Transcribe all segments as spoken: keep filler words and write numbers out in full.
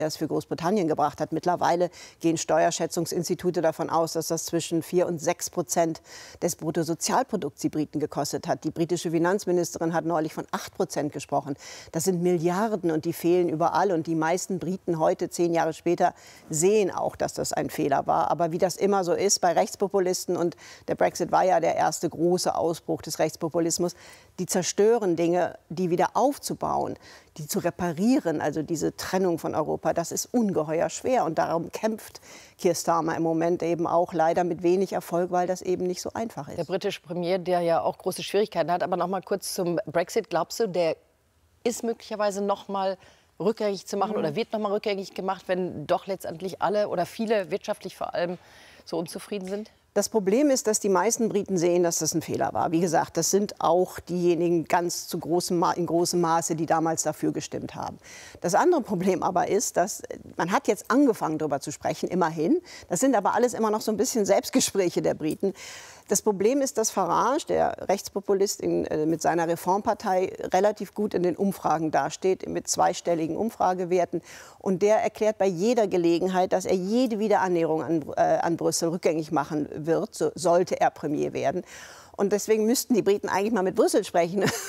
es für Großbritannien gebracht hat. Mittlerweile gehen Steuerschätzungsinstitute davon aus, dass das zwischen vier und sechs Prozent des Bruttosozialprodukts die Briten gekostet hat. Die britische Finanzministerin hat neulich von acht Prozent gesprochen. Das sind Milliarden und die fehlen überall. Und die meisten Briten heute, zehn Jahre später, sehen auch, dass das ein Fehler war. Aber wie das immer so ist bei Rechtspopulisten, und der Brexit war ja der erste große Ausbruch des Rechtspopulismus, die zerstören Dinge, die wieder aufzubauen, die zu reparieren, also diese Trennung von Europa, das ist ungeheuer schwer. Und darum kämpft Keir Starmer im Moment eben auch leider mit wenig Erfolg, weil das eben nicht so einfach ist. Der britische Premier, der ja auch große Schwierigkeiten hat, aber noch mal kurz zum Brexit. Glaubst du, der ist möglicherweise noch mal rückgängig zu machen, mhm. oder wird noch mal rückgängig gemacht, wenn doch letztendlich alle oder viele, wirtschaftlich vor allem, so unzufrieden sind? Das Problem ist, dass die meisten Briten sehen, dass das ein Fehler war. Wie gesagt, das sind auch diejenigen ganz zu großem Ma in großem Maße, die damals dafür gestimmt haben. Das andere Problem aber ist, dass man hat jetzt angefangen, darüber zu sprechen, immerhin. Das sind aber alles immer noch so ein bisschen Selbstgespräche der Briten. Das Problem ist, dass Farage, der Rechtspopulist in, äh, mit seiner Reformpartei, relativ gut in den Umfragen dasteht, mit zweistelligen Umfragewerten. Und der erklärt bei jeder Gelegenheit, dass er jede Wiederannäherung an, äh, an Brüssel rückgängig machen wird, so sollte er Premier werden. Und deswegen müssten die Briten eigentlich mal mit Brüssel sprechen und,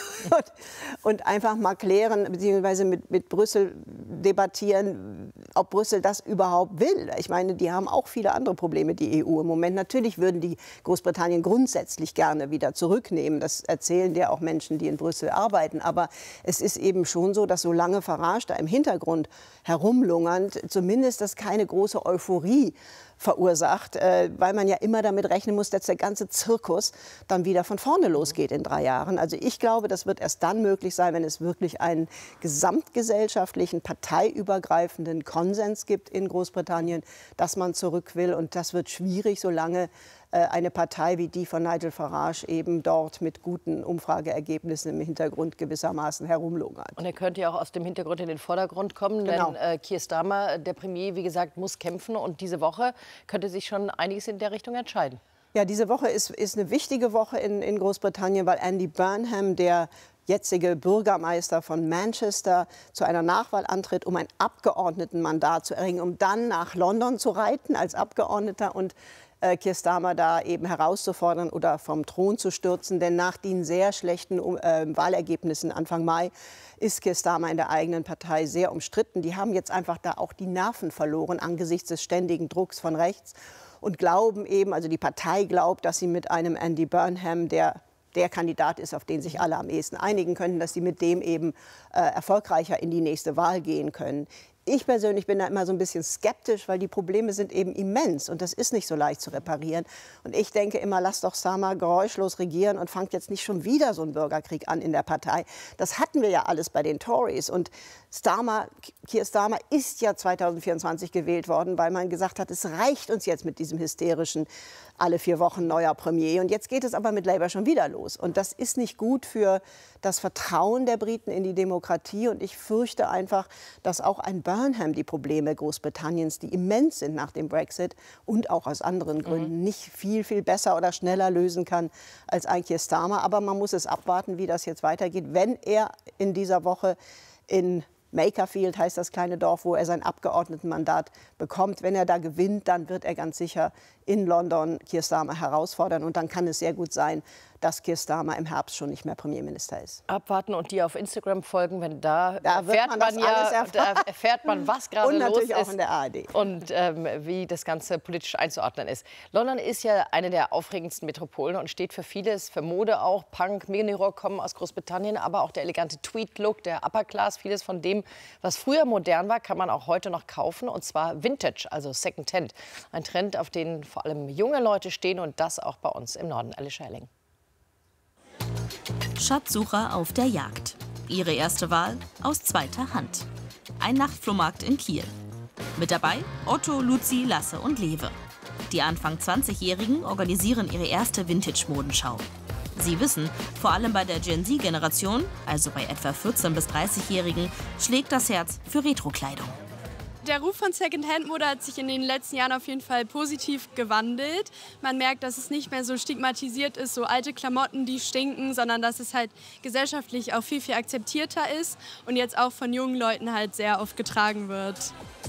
und einfach mal klären, beziehungsweise mit, mit Brüssel debattieren, ob Brüssel das überhaupt will. Ich meine, die haben auch viele andere Probleme, die E U im Moment. Natürlich würden die Großbritannien grundsätzlich gerne wieder zurücknehmen. Das erzählen dir auch Menschen, die in Brüssel arbeiten. Aber es ist eben schon so, dass solange Farage da im Hintergrund herumlungernd, zumindest das keine große Euphorie verursacht, äh, weil man ja immer damit rechnen muss, dass der ganze Zirkus dann wieder von vorne losgeht in drei Jahren. Also ich glaube, das wird erst dann möglich sein, wenn es wirklich einen gesamtgesellschaftlichen, parteiübergreifenden Konsens gibt in Großbritannien, dass man zurück will. Und das wird schwierig, solange äh, eine Partei wie die von Nigel Farage eben dort mit guten Umfrageergebnissen im Hintergrund gewissermaßen herumlungert. Und er könnte ja auch aus dem Hintergrund in den Vordergrund kommen, genau. denn äh, Keir Starmer, der Premier, wie gesagt, muss kämpfen. Und diese Woche könnte sich schon einiges in der Richtung entscheiden. Ja, diese Woche ist, ist eine wichtige Woche in, in Großbritannien, weil Andy Burnham, der jetzige Bürgermeister von Manchester, zu einer Nachwahl antritt, um ein Abgeordnetenmandat zu erringen, um dann nach London zu reiten als Abgeordneter und äh, Keir Starmer da eben herauszufordern oder vom Thron zu stürzen. Denn nach den sehr schlechten äh, Wahlergebnissen Anfang Mai ist Keir Starmer in der eigenen Partei sehr umstritten. Die haben jetzt einfach da auch die Nerven verloren angesichts des ständigen Drucks von rechts. Und glauben eben, also die Partei glaubt, dass sie mit einem Andy Burnham, der der Kandidat ist, auf den sich alle am ehesten einigen könnten, dass sie mit dem eben äh, erfolgreicher in die nächste Wahl gehen können. Ich persönlich bin da immer so ein bisschen skeptisch, weil die Probleme sind eben immens und das ist nicht so leicht zu reparieren. Und ich denke immer, lass doch Starmer geräuschlos regieren und fangt jetzt nicht schon wieder so einen Bürgerkrieg an in der Partei. Das hatten wir ja alles bei den Tories. Und Starmer, Keir Starmer ist ja zweitausendvierundzwanzig gewählt worden, weil man gesagt hat, es reicht uns jetzt mit diesem hysterischen alle vier Wochen neuer Premier. Und jetzt geht es aber mit Labour schon wieder los. Und das ist nicht gut für das Vertrauen der Briten in die Demokratie. Und ich fürchte einfach, dass auch ein Burnham die Probleme Großbritanniens, die immens sind nach dem Brexit und auch aus anderen Gründen, mhm. nicht viel, viel besser oder schneller lösen kann als ein Keir Starmer. Aber man muss es abwarten, wie das jetzt weitergeht. Wenn er in dieser Woche in Makerfield, heißt das kleine Dorf, wo er sein Abgeordnetenmandat bekommt. Wenn er da gewinnt, dann wird er ganz sicher in London Keir Starmer herausfordern. Und dann kann es sehr gut sein, dass Keir Starmer im Herbst schon nicht mehr Premierminister ist. Abwarten und die auf Instagram folgen, wenn da, da erfährt man, man ja, da erfährt man, was gerade los ist. Und natürlich auch in der A R D. Und ähm, wie das Ganze politisch einzuordnen ist. London ist ja eine der aufregendsten Metropolen und steht für vieles, für Mode auch. Punk, Mini-Rock kommen aus Großbritannien, aber auch der elegante Tweed-Look, der Upper Class, vieles von dem, was früher modern war, kann man auch heute noch kaufen. Und zwar Vintage, also Secondhand. Ein Trend, auf den vor allem junge Leute stehen und das auch bei uns im Norden. Alicia Elling. Schatzsucher auf der Jagd. Ihre erste Wahl aus zweiter Hand. Ein Nachtflohmarkt in Kiel. Mit dabei Otto, Luzi, Lasse und Lewe. Die Anfang zwanzigjährigen organisieren ihre erste Vintage-Modenschau. Sie wissen, vor allem bei der Gen-Z-Generation, also bei etwa vierzehn- bis dreißigjährigen, schlägt das Herz für Retro-Kleidung. Der Ruf von Secondhand-Mode hat sich in den letzten Jahren auf jeden Fall positiv gewandelt. Man merkt, dass es nicht mehr so stigmatisiert ist, so alte Klamotten, die stinken, sondern dass es halt gesellschaftlich auch viel, viel akzeptierter ist und jetzt auch von jungen Leuten halt sehr oft getragen wird.